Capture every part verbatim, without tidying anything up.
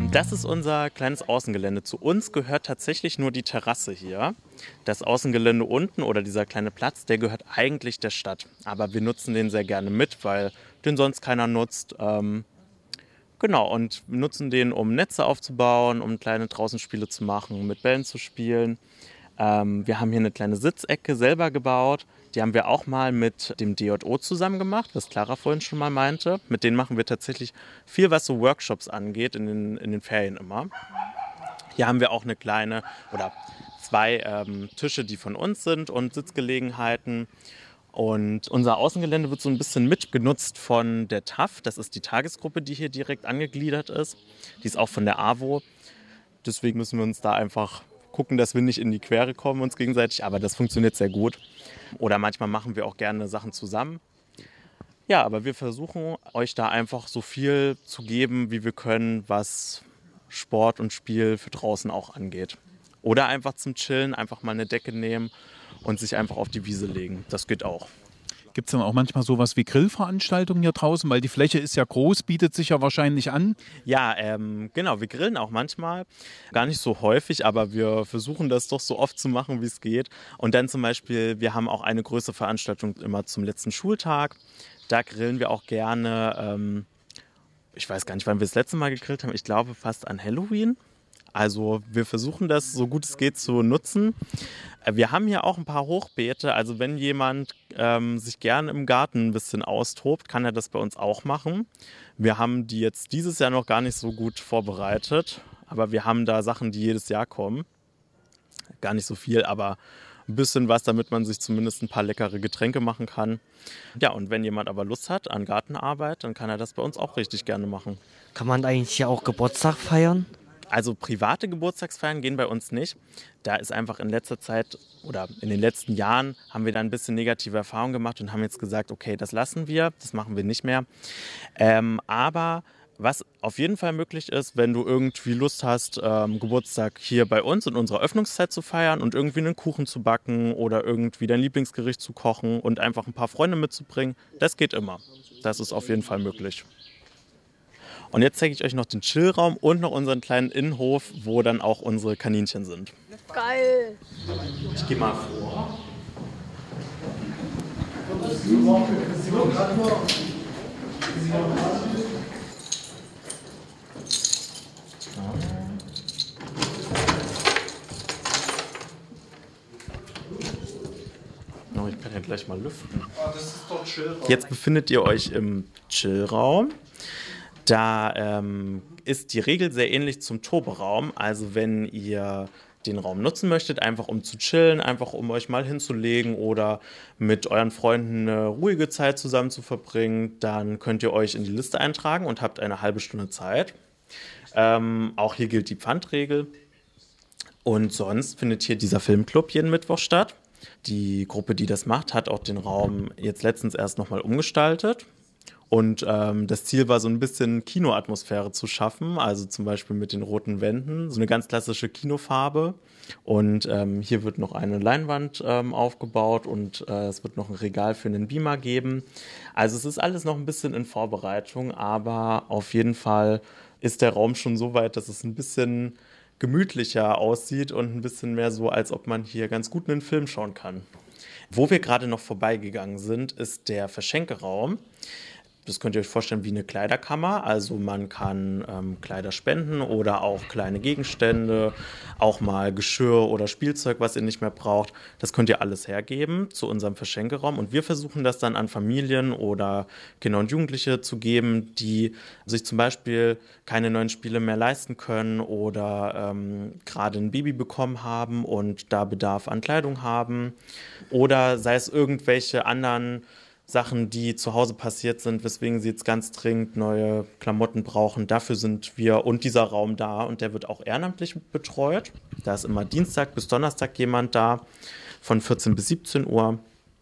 Das ist unser kleines Außengelände. Zu uns gehört tatsächlich nur die Terrasse hier. Das Außengelände unten oder dieser kleine Platz, der gehört eigentlich der Stadt. Aber wir nutzen den sehr gerne mit, weil den sonst keiner nutzt. Ähm, genau, und wir nutzen den, um Netze aufzubauen, um kleine Draußenspiele zu machen, mit Bällen zu spielen. Ähm, wir haben hier eine kleine Sitzecke selber gebaut. Die haben wir auch mal mit dem D J O zusammen gemacht, was Clara vorhin schon mal meinte. Mit denen machen wir tatsächlich viel, was so Workshops angeht, in den, in den Ferien immer. Hier haben wir auch eine kleine oder zwei ähm, Tische, die von uns sind und Sitzgelegenheiten. Und unser Außengelände wird so ein bisschen mitgenutzt von der T A F. Das ist die Tagesgruppe, die hier direkt angegliedert ist. Die ist auch von der A W O. Deswegen müssen wir uns da einfach gucken, dass wir nicht in die Quere kommen uns gegenseitig. Aber das funktioniert sehr gut. Oder manchmal machen wir auch gerne Sachen zusammen. Ja, aber wir versuchen euch da einfach so viel zu geben, wie wir können, was Sport und Spiel für draußen auch angeht. Oder einfach zum Chillen, einfach mal eine Decke nehmen und sich einfach auf die Wiese legen. Das geht auch. Gibt es dann auch manchmal sowas wie Grillveranstaltungen hier draußen? Weil die Fläche ist ja groß, bietet sich ja wahrscheinlich an. Ja, ähm, genau, wir grillen auch manchmal. Gar nicht so häufig, aber wir versuchen das doch so oft zu machen, wie es geht. Und dann zum Beispiel, wir haben auch eine größere Veranstaltung immer zum letzten Schultag. Da grillen wir auch gerne. Ähm, ich weiß gar nicht, wann wir das letzte Mal gegrillt haben. Ich glaube fast an Halloween. Also wir versuchen das so gut es geht zu nutzen. Wir haben hier auch ein paar Hochbeete. Also wenn jemand ähm, sich gerne im Garten ein bisschen austobt, kann er das bei uns auch machen. Wir haben die jetzt dieses Jahr noch gar nicht so gut vorbereitet. Aber wir haben da Sachen, die jedes Jahr kommen. Gar nicht so viel, aber ein bisschen was, damit man sich zumindest ein paar leckere Getränke machen kann. Ja, und wenn jemand aber Lust hat an Gartenarbeit, dann kann er das bei uns auch richtig gerne machen. Kann man eigentlich hier auch Geburtstag feiern? Also private Geburtstagsfeiern gehen bei uns nicht. Da ist einfach in letzter Zeit oder in den letzten Jahren haben wir da ein bisschen negative Erfahrungen gemacht und haben jetzt gesagt, okay, das lassen wir, das machen wir nicht mehr. Ähm, aber was auf jeden Fall möglich ist, wenn du irgendwie Lust hast, ähm, Geburtstag hier bei uns in unserer Öffnungszeit zu feiern und irgendwie einen Kuchen zu backen oder irgendwie dein Lieblingsgericht zu kochen und einfach ein paar Freunde mitzubringen, das geht immer. Das ist auf jeden Fall möglich. Und jetzt zeige ich euch noch den Chillraum und noch unseren kleinen Innenhof, wo dann auch unsere Kaninchen sind. Geil! Ich gehe mal vor. Oh, ich kann ja gleich mal lüften. Das ist doch Chillraum. Jetzt befindet ihr euch im Chillraum. Da ähm, ist die Regel sehr ähnlich zum Toberaum. Also wenn ihr den Raum nutzen möchtet, einfach um zu chillen, einfach um euch mal hinzulegen oder mit euren Freunden eine ruhige Zeit zusammen zu verbringen, dann könnt ihr euch in die Liste eintragen und habt eine halbe Stunde Zeit. Ähm, auch hier gilt die Pfandregel. Und sonst findet hier dieser Filmclub jeden Mittwoch statt. Die Gruppe, die das macht, hat auch den Raum jetzt letztens erst nochmal umgestaltet. Und ähm, das Ziel war so ein bisschen Kinoatmosphäre zu schaffen, also zum Beispiel mit den roten Wänden, so eine ganz klassische Kinofarbe. Und ähm, hier wird noch eine Leinwand ähm, aufgebaut und äh, es wird noch ein Regal für einen Beamer geben. Also es ist alles noch ein bisschen in Vorbereitung, aber auf jeden Fall ist der Raum schon so weit, dass es ein bisschen gemütlicher aussieht und ein bisschen mehr so, als ob man hier ganz gut einen Film schauen kann. Wo wir gerade noch vorbeigegangen sind, ist der Verschenkeraum. Das könnt ihr euch vorstellen wie eine Kleiderkammer. Also man kann ähm, Kleider spenden oder auch kleine Gegenstände, auch mal Geschirr oder Spielzeug, was ihr nicht mehr braucht. Das könnt ihr alles hergeben zu unserem Verschenkeraum. Und wir versuchen das dann an Familien oder Kinder und Jugendliche zu geben, die sich zum Beispiel keine neuen Spiele mehr leisten können oder ähm, gerade ein Baby bekommen haben und da Bedarf an Kleidung haben. Oder sei es irgendwelche anderen Sachen, die zu Hause passiert sind, weswegen sie jetzt ganz dringend neue Klamotten brauchen. Dafür sind wir und dieser Raum da und der wird auch ehrenamtlich betreut. Da ist immer Dienstag bis Donnerstag jemand da, von vierzehn bis siebzehn Uhr.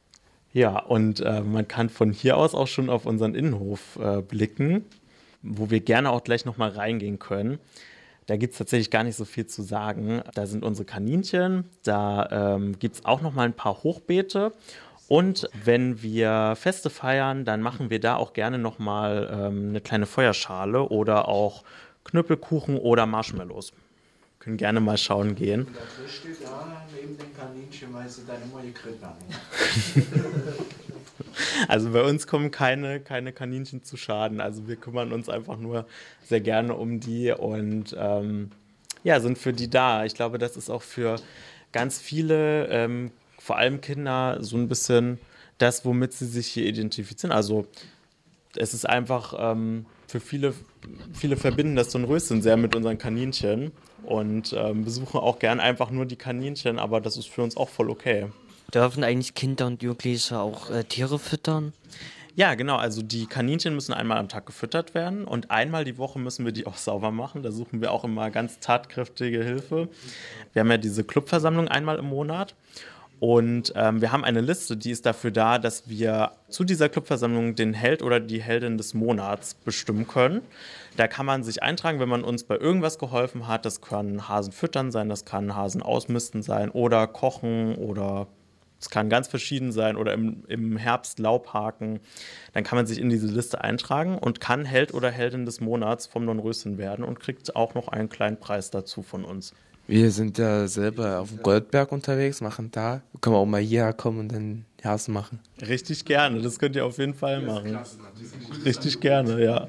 Ja, und äh, man kann von hier aus auch schon auf unseren Innenhof äh, blicken, wo wir gerne auch gleich nochmal reingehen können. Da gibt es tatsächlich gar nicht so viel zu sagen. Da sind unsere Kaninchen, da ähm, gibt es auch nochmal ein paar Hochbeete. Und wenn wir Feste feiern, dann machen wir da auch gerne nochmal ähm, eine kleine Feuerschale oder auch Knüppelkuchen oder Marshmallows. Können gerne mal schauen gehen. Und der Tisch steht da neben den Kaninchen, weil sie dann immer gekriegt haben. Also bei uns kommen keine, keine Kaninchen zu Schaden. Also wir kümmern uns einfach nur sehr gerne um die und ähm, ja, sind für die da. Ich glaube, das ist auch für ganz viele, ähm, vor allem Kinder, so ein bisschen das, womit sie sich hier identifizieren. Also es ist einfach ähm, für viele, viele verbinden das Dornröschen sehr mit unseren Kaninchen und ähm, besuchen auch gern einfach nur die Kaninchen, aber das ist für uns auch voll okay. Dürfen eigentlich Kinder und Jugendliche auch äh, Tiere füttern? Ja, genau. Also die Kaninchen müssen einmal am Tag gefüttert werden und einmal die Woche müssen wir die auch sauber machen. Da suchen wir auch immer ganz tatkräftige Hilfe. Wir haben ja diese Clubversammlung einmal im Monat und ähm, wir haben eine Liste, die ist dafür da, dass wir zu dieser Clubversammlung den Held oder die Heldin des Monats bestimmen können. Da kann man sich eintragen, wenn man uns bei irgendwas geholfen hat. Das kann Hasen füttern sein, das kann Hasen ausmisten sein oder kochen oder es kann ganz verschieden sein oder im, im Herbst Laub haken. Dann kann man sich in diese Liste eintragen und kann Held oder Heldin des Monats vom Dornröschen werden und kriegt auch noch einen kleinen Preis dazu von uns. Wir sind ja selber auf dem Goldberg unterwegs, machen da. Können wir auch mal hierher kommen und dann Hasen machen. Richtig gerne, das könnt ihr auf jeden Fall machen. Richtig gerne, ja.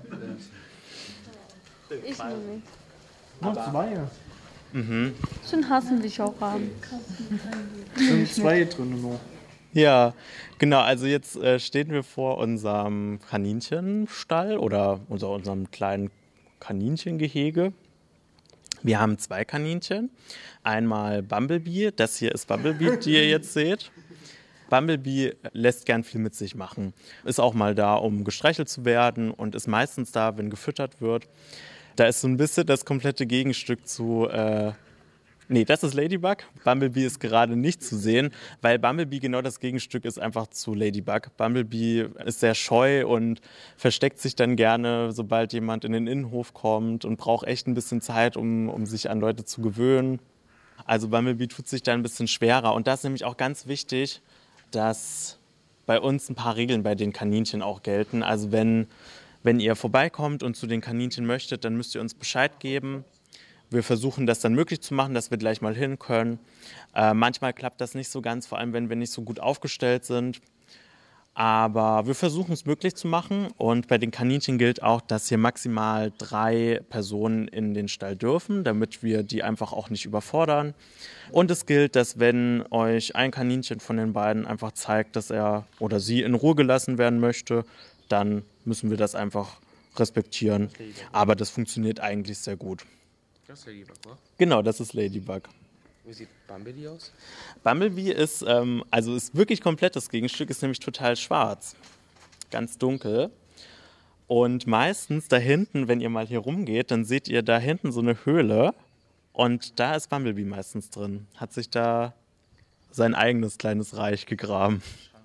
Ich nehme mit. Noch zwei. Mhm. Schon Hasen will ich auch haben. Sind zwei drin noch. Ja, genau. Also jetzt äh, stehen wir vor unserem Kaninchenstall oder unser, unserem kleinen Kaninchengehege. Wir haben zwei Kaninchen. Einmal Bumblebee. Das hier ist Bumblebee, die ihr jetzt seht. Bumblebee lässt gern viel mit sich machen. Ist auch mal da, um gestreichelt zu werden und ist meistens da, wenn gefüttert wird. Da ist so ein bisschen das komplette Gegenstück zu, äh, nee, das ist Ladybug. Bumblebee ist gerade nicht zu sehen, weil Bumblebee genau das Gegenstück ist einfach zu Ladybug. Bumblebee ist sehr scheu und versteckt sich dann gerne, sobald jemand in den Innenhof kommt und braucht echt ein bisschen Zeit, um, um sich an Leute zu gewöhnen. Also Bumblebee tut sich da ein bisschen schwerer und das ist nämlich auch ganz wichtig, dass bei uns ein paar Regeln bei den Kaninchen auch gelten. Also wenn Wenn ihr vorbeikommt und zu den Kaninchen möchtet, dann müsst ihr uns Bescheid geben. Wir versuchen das dann möglich zu machen, dass wir gleich mal hin können. Äh, manchmal klappt das nicht so ganz, vor allem wenn wir nicht so gut aufgestellt sind. Aber wir versuchen es möglich zu machen. Und bei den Kaninchen gilt auch, dass hier maximal drei Personen in den Stall dürfen, damit wir die einfach auch nicht überfordern. Und es gilt, dass wenn euch ein Kaninchen von den beiden einfach zeigt, dass er oder sie in Ruhe gelassen werden möchte, dann müssen wir das einfach respektieren. Aber das funktioniert eigentlich sehr gut. Das ist Ladybug, oder? Genau, das ist Ladybug. Wie sieht Bumblebee aus? Bumblebee ist, ähm, also ist wirklich komplett das Gegenstück, ist nämlich total schwarz. Ganz dunkel. Und meistens da hinten, wenn ihr mal hier rumgeht, dann seht ihr da hinten so eine Höhle. Und da ist Bumblebee meistens drin. Hat sich da sein eigenes kleines Reich gegraben.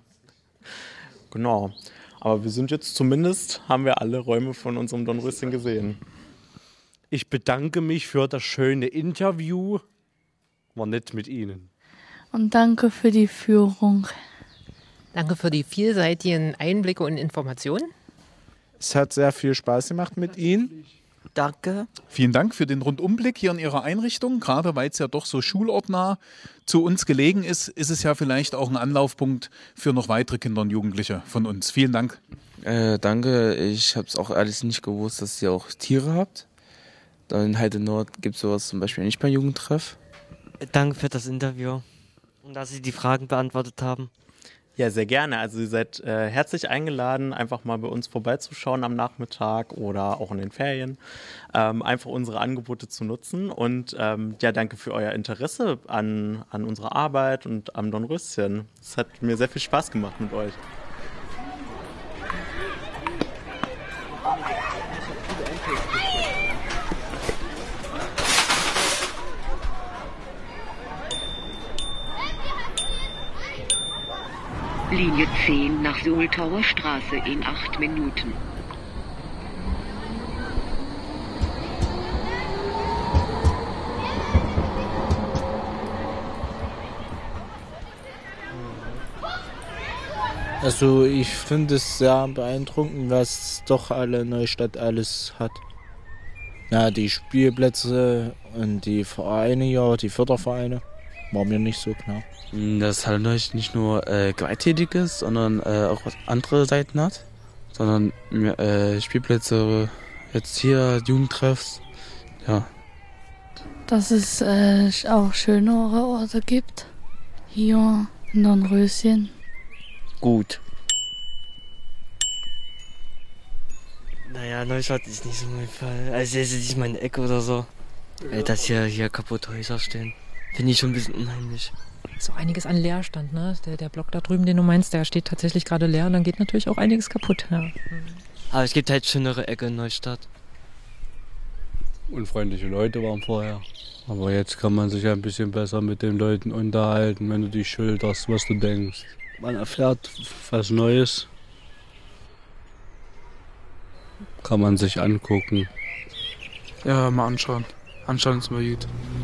Genau. Aber wir sind jetzt zumindest, haben wir alle Räume von unserem Dornröschen gesehen. Ich bedanke mich für das schöne Interview. War nett mit Ihnen. Und danke für die Führung. Danke für die vielseitigen Einblicke und Informationen. Es hat sehr viel Spaß gemacht mit Ihnen. Danke. Vielen Dank für den Rundumblick hier in Ihrer Einrichtung. Gerade weil es ja doch so schulortnah zu uns gelegen ist, ist es ja vielleicht auch ein Anlaufpunkt für noch weitere Kinder und Jugendliche von uns. Vielen Dank. Äh, danke. Ich habe es auch alles nicht gewusst, dass ihr auch Tiere habt. Dann in Heide Nord gibt es sowas zum Beispiel nicht beim Jugendtreff. Danke für das Interview und dass Sie die Fragen beantwortet haben. Ja, sehr gerne. Also ihr seid äh, herzlich eingeladen, einfach mal bei uns vorbeizuschauen am Nachmittag oder auch in den Ferien. Ähm, einfach unsere Angebote zu nutzen. Und ähm, ja, danke für euer Interesse an, an unserer Arbeit und am Dornröschen. Es hat mir sehr viel Spaß gemacht mit euch. Linie zehn nach Soltauer Straße in acht Minuten. Also ich finde es sehr beeindruckend, was doch alle Neustadt alles hat. Ja, die Spielplätze und die Vereine hier, die Fördervereine, war mir nicht so klar. Dass Hallenreich nicht nur äh, gewalttätig ist, sondern äh, auch andere Seiten hat. Sondern äh, Spielplätze, jetzt hier, Jugendtreffs, ja. Dass es äh, auch schönere Orte gibt. Hier in Dornröschen. Gut. Naja, Neustadt ist nicht so mein Fall. Also es ist nicht meine Ecke oder so. Ja. Dass hier, hier kaputte Häuser stehen. Finde ich schon ein bisschen unheimlich. So einiges an Leerstand, ne? Der, der Block da drüben, den du meinst, der steht tatsächlich gerade leer und dann geht natürlich auch einiges kaputt. Ja. Aber es gibt halt schönere Ecke in Neustadt. Unfreundliche Leute waren vorher. Aber jetzt kann man sich ja ein bisschen besser mit den Leuten unterhalten, wenn du dich schilderst, was du denkst. Man erfährt was Neues. Kann man sich angucken. Ja, mal anschauen. Anschauen ist mal gut.